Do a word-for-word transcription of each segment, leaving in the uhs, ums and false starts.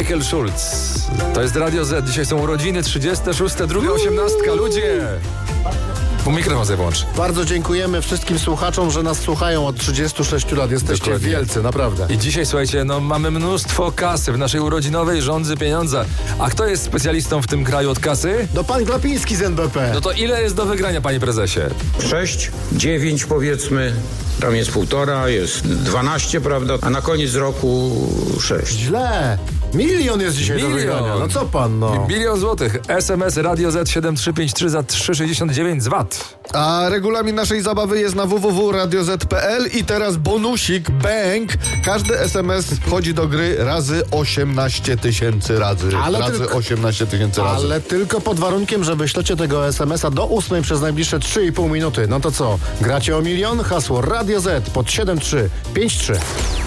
Michael Schulz. To jest Radio Z. Dzisiaj są urodziny, trzydzieste szóste, druga osiemnastka. Ludzie! Bo mikrofon sobie włącz. Bardzo dziękujemy wszystkim słuchaczom, że nas słuchają od trzydziestu sześciu lat. Jesteście Dokładnie. wielcy, naprawdę. I dzisiaj, słuchajcie, no mamy mnóstwo kasy w naszej urodzinowej rządzy pieniądza. A kto jest specjalistą w tym kraju od kasy? No pan Glapiński z N B P. No to ile jest do wygrania, panie prezesie? sześć, dziewięć powiedzmy, tam jest półtora, jest dwanaście, prawda, a na koniec roku sześć. Źle. Milion jest dzisiaj do wygrania. No co pan, no. Bilion złotych. S M S Radio Z siedem trzy pięć trzy za trzy sześćdziesiąt dziewięć z V A T. A regulamin naszej zabawy jest na w w w kropka radio z kropka p l i teraz bonusik, bang. Każdy S M S wchodzi do gry razy osiemnaście tysięcy razy. Ale razy tylko- osiemnaście tysięcy razy. Ale tylko pod warunkiem, że wyślecie tego es em es a do ósmej przez najbliższe trzy i pół minuty. No to co? Gracie o milion? Hasło Radio Z pod siedem trzy pięć trzy.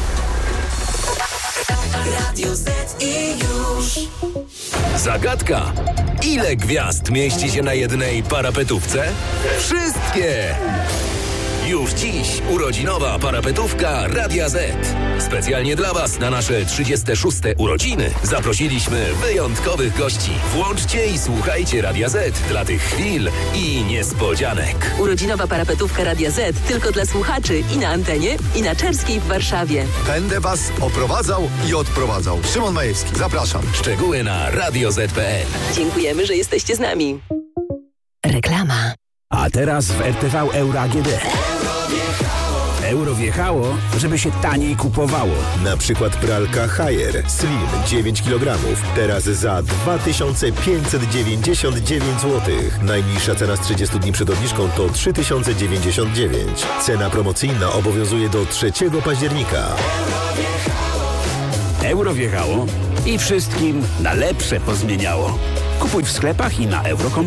Radio Z i już. Zagadka. Ile gwiazd mieści się na jednej parapetówce? Wszystkie! Już dziś urodzinowa parapetówka Radia Z. Specjalnie dla Was na nasze trzydzieste szóste urodziny zaprosiliśmy wyjątkowych gości. Włączcie i słuchajcie Radia Z dla tych chwil i niespodzianek. Urodzinowa parapetówka Radia Z tylko dla słuchaczy i na antenie, i na Czerskiej w Warszawie. Będę was oprowadzał i odprowadzał. Szymon Majewski, zapraszam. Szczegóły na radio zet kropka p l. Dziękujemy, że jesteście z nami. Reklama. A teraz w R T V Euro A G D. Euro wjechało, żeby się taniej kupowało. Na przykład pralka Haier Slim dziewięć kilogramów. Teraz za dwa tysiące pięćset dziewięćdziesiąt dziewięć złotych. Najniższa cena z trzydziestu dni przed obniżką to trzy tysiące dziewięćdziesiąt dziewięć. Cena promocyjna obowiązuje do trzeciego października. Euro wjechało i wszystkim na lepsze pozmieniało. Kupuj w sklepach i na euro kropka com.